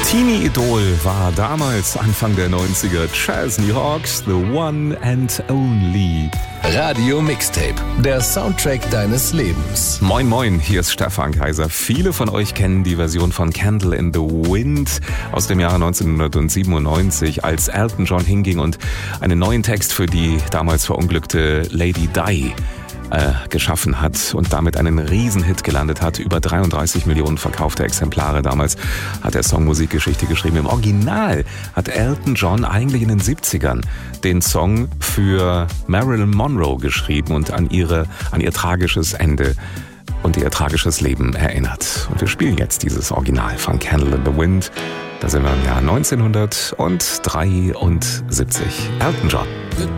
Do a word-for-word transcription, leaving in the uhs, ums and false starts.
Teenie-Idol war damals Anfang der neunziger Chesney Hawkes, The One and Only. Radio Mixtape, der Soundtrack deines Lebens. Moin moin, hier ist Stefan Kaiser. Viele von euch kennen die Version von Candle in the Wind aus dem Jahre neunzehnhundertsiebenundneunzig, als Elton John hinging und einen neuen Text für die damals verunglückte Lady Di äh, geschaffen hat und damit einen Riesenhit gelandet hat. Über dreiunddreißig Millionen verkaufte Exemplare. Damals hat der Song Musikgeschichte geschrieben. Im Original hat Elton John eigentlich in den siebzigern den Song für Marilyn Monroe geschrieben und an ihre, an ihr tragisches Ende und ihr tragisches Leben erinnert. Und wir spielen jetzt dieses Original von Candle in the Wind. Da sind wir im Jahr neunzehnhundertdreiundsiebzig. Elton John.